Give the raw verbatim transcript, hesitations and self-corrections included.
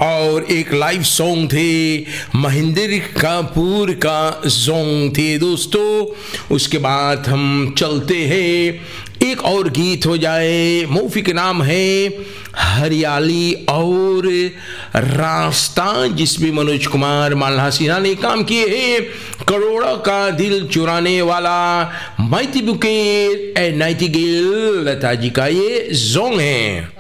और एक live song थे महेंद्र कपूर का सॉन्ग थे दोस्तों। उसके बाद हम चलते हैं, एक और गीत हो जाए। मूवी के नाम है हरियाली और रास्ता, जिसमें मनोज कुमार मालहा सिन्हा ने काम किए हैं। करोड़ों का दिल चुराने वाला mighty bouquet Nightingale Lata ji का ये सॉन्ग है।